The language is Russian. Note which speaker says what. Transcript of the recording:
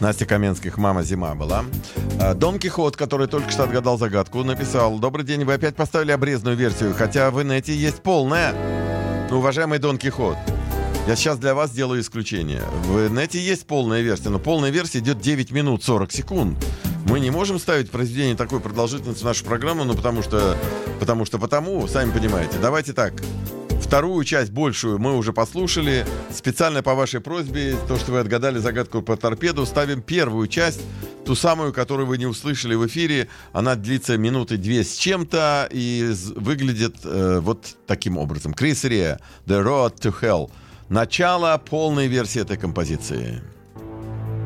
Speaker 1: Настя Каменских «Мама, зима» была. Дон Кихот, который только что отгадал загадку, написал: «Добрый день, вы опять поставили обрезанную версию, хотя в инете есть полная». Ну, уважаемый Дон Кихот, я сейчас для вас сделаю исключение. В инете есть полная версия, но полная версия идет 9 минут 40 секунд. Мы не можем ставить произведение такой продолжительности в нашу программу, ну, потому, сами понимаете. Давайте так. Вторую часть, большую, мы уже послушали. Специально по вашей просьбе, то, что вы отгадали загадку по торпеду, ставим первую часть, ту самую, которую вы не услышали в эфире. Она длится минуты 2 с чем-то и выглядит вот таким образом. Крис Риа, «The Road to Hell». Начало полной версии этой композиции.